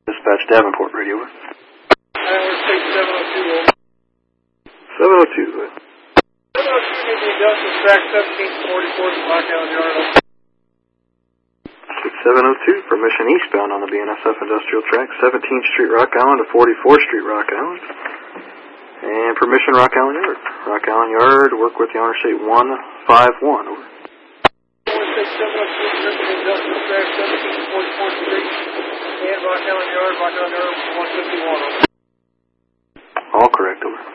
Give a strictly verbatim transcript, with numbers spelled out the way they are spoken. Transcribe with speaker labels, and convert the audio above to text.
Speaker 1: Dispatch Davenport radio.
Speaker 2: I would say seven oh two.
Speaker 1: seven oh two.
Speaker 2: seven oh two needs the industrial track seventeen forty-four to Rock Island Yard.
Speaker 1: seven oh two, permission eastbound on the B N S F industrial track, seventeenth Street Rock Island to forty-fourth Street Rock Island. And permission Rock Island Yard. Rock Island Yard, work with the honor state one five one. Over.
Speaker 2: I would say seven oh two, permission industrial track seventeen forty-fourth Street and Rock Island Yard, Rock Island Yard one fifty-one.
Speaker 1: All correct, over.